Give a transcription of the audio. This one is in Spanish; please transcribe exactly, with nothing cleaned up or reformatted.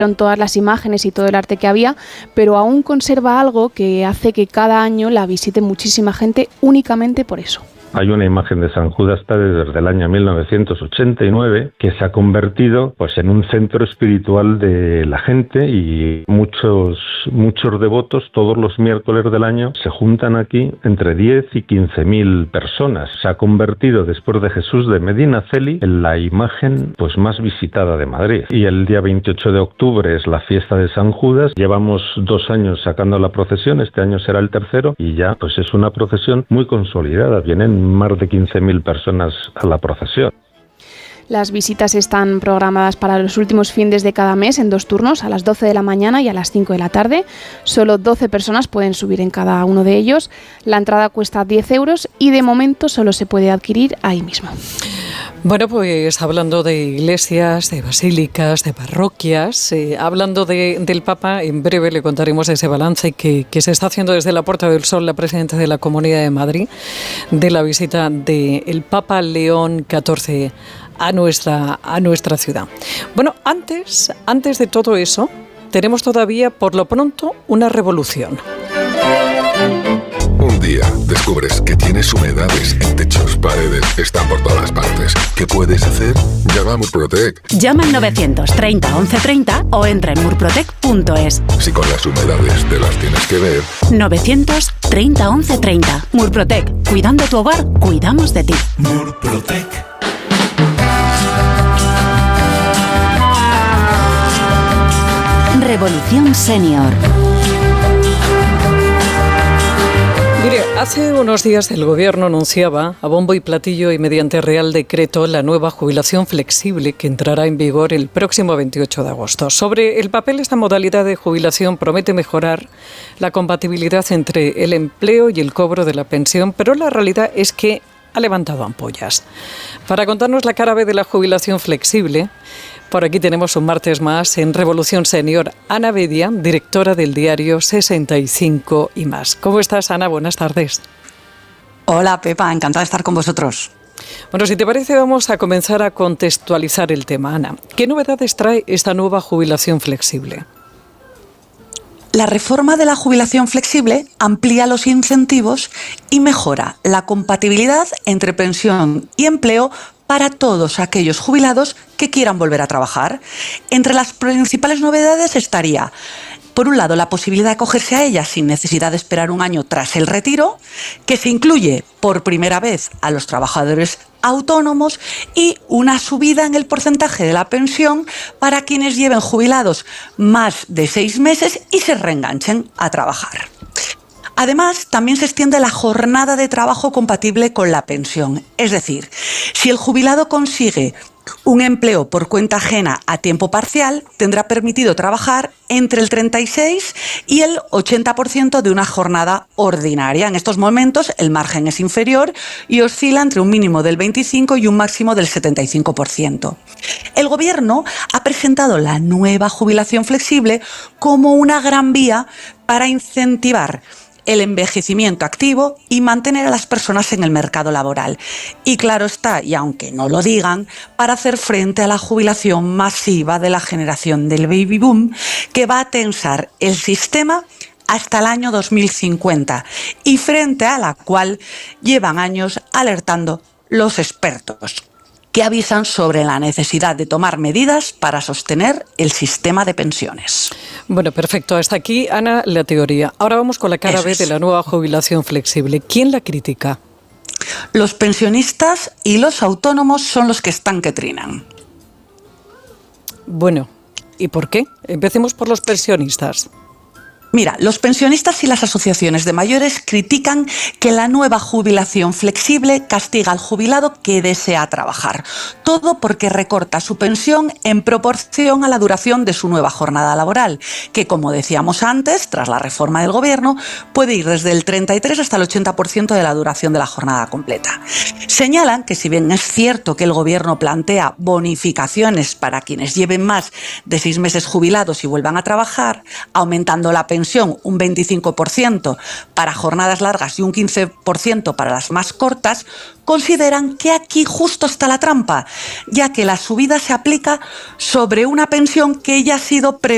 todas las imágenes y todo el arte que había, pero aún conserva algo que hace que cada año la visite muchísima gente únicamente por eso. Hay una imagen de San Judas Tadeo desde el año mil novecientos ochenta y nueve que se ha convertido pues en un centro espiritual de la gente, y muchos muchos devotos todos los miércoles del año se juntan aquí, entre diez y quince mil personas. Se ha convertido, después de Jesús de Medinaceli, en la imagen pues más visitada de Madrid. Y el día veintiocho de octubre es la fiesta de San Judas. Llevamos dos años sacando la procesión, este año será el tercero, y ya pues es una procesión muy consolidada. Vienen más de quince mil personas a la procesión. Las visitas están programadas para los últimos fines de cada mes en dos turnos, a las doce de la mañana y a las cinco de la tarde. Solo doce personas pueden subir en cada uno de ellos. La entrada cuesta diez euros y de momento solo se puede adquirir ahí mismo. Bueno, pues hablando de iglesias, de basílicas, de parroquias, eh, hablando de, del Papa, en breve le contaremos ese balance que, que se está haciendo desde la Puerta del Sol, la presidenta de la Comunidad de Madrid, de la visita del Papa León catorce a nuestra, a nuestra ciudad. Bueno, antes, antes de todo eso, tenemos todavía, por lo pronto, una revolución. Un día descubres que tienes humedades en techos, paredes, están por todas partes. ¿Qué puedes hacer? Llama a Murprotec. Llama al novecientos treinta once treinta o entra en murprotec punto es. Si con las humedades te las tienes que ver. novecientos treinta once treinta. Murprotec. Cuidando tu hogar, cuidamos de ti. Murprotec. Revolución Senior. Mire, hace unos días el Gobierno anunciaba a bombo y platillo y mediante Real Decreto la nueva jubilación flexible que entrará en vigor el próximo veintiocho de agosto. Sobre el papel, esta modalidad de jubilación promete mejorar la compatibilidad entre el empleo y el cobro de la pensión, pero la realidad es que ha levantado ampollas. Para contarnos la cara B de la jubilación flexible, por aquí tenemos un martes más en Revolución Senior Ana Bedia, directora del diario sesenta y cinco y más. ¿Cómo estás, Ana? Buenas tardes. Hola, Pepa, encantada de estar con vosotros. Bueno, si te parece, vamos a comenzar a contextualizar el tema. Ana, ¿qué novedades trae esta nueva jubilación flexible? La reforma de la jubilación flexible amplía los incentivos y mejora la compatibilidad entre pensión y empleo para todos aquellos jubilados que quieran volver a trabajar. Entre las principales novedades estaría, por un lado, la posibilidad de acogerse a ella sin necesidad de esperar un año tras el retiro, que se incluye por primera vez a los trabajadores autónomos, y una subida en el porcentaje de la pensión para quienes lleven jubilados más de seis meses y se reenganchen a trabajar. Además, también se extiende la jornada de trabajo compatible con la pensión. Es decir, si el jubilado consigue un empleo por cuenta ajena a tiempo parcial, tendrá permitido trabajar entre el treinta y seis y el ochenta por ciento de una jornada ordinaria. En estos momentos el margen es inferior y oscila entre un mínimo del veinticinco y un máximo del setenta y cinco por ciento. El Gobierno ha presentado la nueva jubilación flexible como una gran vía para incentivar el envejecimiento activo y mantener a las personas en el mercado laboral. Y claro está, y aunque no lo digan, para hacer frente a la jubilación masiva de la generación del baby boom, que va a tensar el sistema hasta el año dos mil cincuenta y frente a la cual llevan años alertando los expertos, que avisan sobre la necesidad de tomar medidas para sostener el sistema de pensiones. Bueno, perfecto. Hasta aquí, Ana, la teoría. Ahora vamos con la cara Eso B de la nueva jubilación flexible. ¿Quién la critica? Los pensionistas y los autónomos son los que están que trinan. Bueno, ¿y por qué? Empecemos por los pensionistas. Mira, los pensionistas y las asociaciones de mayores critican que la nueva jubilación flexible castiga al jubilado que desea trabajar. Todo porque recorta su pensión en proporción a la duración de su nueva jornada laboral, que, como decíamos antes, tras la reforma del Gobierno, puede ir desde el treinta y tres hasta el ochenta por ciento de la duración de la jornada completa. Señalan que, si bien es cierto que el Gobierno plantea bonificaciones para quienes lleven más de seis meses jubilados y vuelvan a trabajar, aumentando la pensión un veinticinco por ciento para jornadas largas y un quince por ciento para las más cortas, consideran que aquí justo está la trampa, ya que la subida se aplica sobre una pensión que ya ha sido pre